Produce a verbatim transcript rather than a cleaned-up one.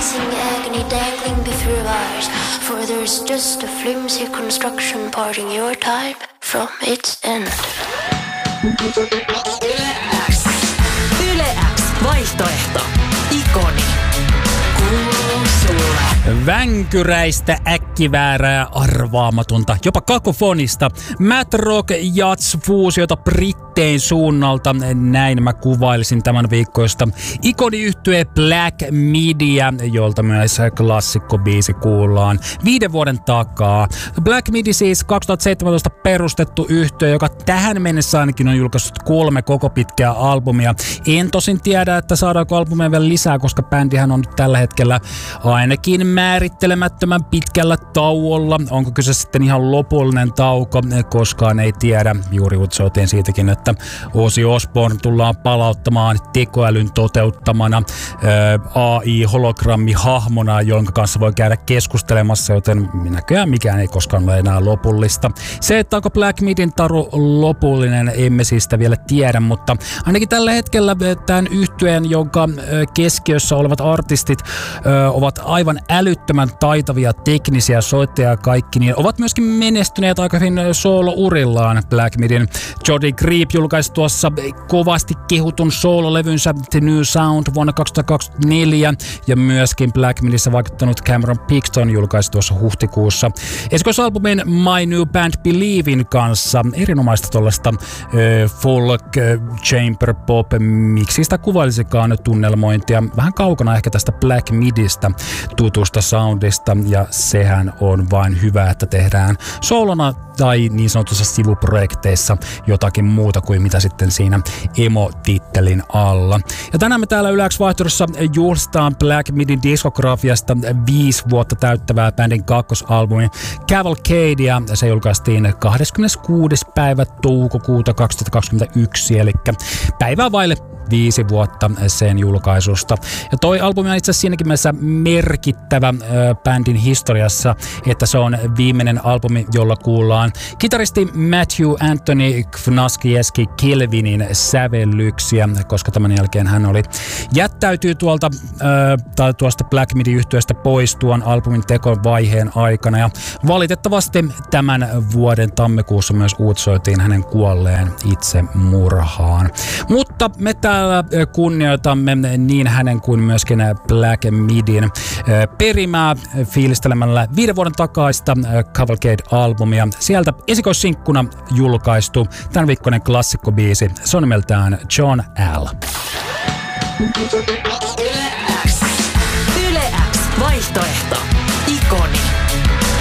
freezing agony dangling before your eyes. For there's just a flimsy construction parting your time from its end. Yle X. Vaihtoehto. Ikoni. Kuuluu sulle. Vänkyräistä, äkkiväärää, arvaamatonta, jopa kakofonista. Math rock jazz fuusiota Brittein suunnalta. Näin mä kuvailisin tämän viikkoista ikoniyhtye Black Midiä, jolta myös klassikkobiisi kuullaan viiden vuoden takaa. Black Midi siis kaksituhattaseitsemäntoista perustettu yhtye, joka tähän mennessä ainakin on julkaissut kolme koko pitkää albumia. En tosin tiedä, että saadaanko albumia vielä lisää, koska bändihän on nyt tällä hetkellä ainakin määrittelemättömän pitkällä tauolla. Onko kyse sitten ihan lopullinen tauko? Koskaan ei tiedä. Juuri uutisoitiin siitäkin, että Ozzy Osbourne tullaan palauttamaan tekoälyn toteuttamana A I-hologrammihahmona, jonka kanssa voi käydä keskustelemassa, joten näköjään mikään ei koskaan ole enää lopullista. Se, että onko Black Midin taru lopullinen, emme siis sitä vielä tiedä, mutta ainakin tällä hetkellä tämän yhtyeen, jonka keskiössä olevat artistit ovat aivan älyttömän taitavia teknisiä soittajia kaikki, niin ovat myöskin menestyneet aika hyvin soolo-urillaan. Black Midin Jody Greip julkaisi tuossa kovasti kehutun soololevynsä The New Sound vuonna kaksituhattakaksikymmentäneljä, ja myöskin Black Midissä vaikuttanut Cameron Pixton julkaisi tuossa huhtikuussa esikoisalbumin My New Band Believein kanssa. Erinomaista tuollaista äh, folk, äh, chamber pop, miksi sitä kuvailisikaan tunnelmointia, vähän kaukana ehkä tästä Black Midistä tutusta soundista, ja sehän on vain hyvä, että tehdään soolona tai niin sanotussa sivuprojekteissa jotakin muuta kuin mitä sitten siinä emo-tittelin alla. Ja tänään me täällä Yle X vaihtoehdossa juhlistetaan Black Midin diskografiasta viisi vuotta täyttävää bändin kakkosalbumi Cavalcadea. Se julkaistiin kahdeskymmeneskuudes päivä toukokuuta kaksituhattakaksikymmentäyksi, eli päivää vaille viisi vuotta sen julkaisusta. Ja toi albumi on itse asiassa siinäkin mielessä merkittävä ö, bändin historiassa, että se on viimeinen albumi, jolla kuullaan kitaristi Matthew Anthony Knaskieski Kelvinin sävellyksiä, koska tämän jälkeen hän oli jättäytyy tuolta ö, tai tuosta Black Midi-yhtyeestä pois tuon albumin tekovaiheen aikana, ja valitettavasti tämän vuoden tammikuussa myös uutisoitiin hänen kuolleen itsemurhaan. Mutta me täällä kunnioitamme niin hänen kuin myöskin Black Midin perimää fiilistelemällä viiden vuoden takaista Cavalcade-albumia. Sieltä esikoissinkkuna julkaistu tämän viikkoinen klassikkobiisi. Se on nimeltään John L. Yle X. Yle X. Vaihtoehto. Ikoni.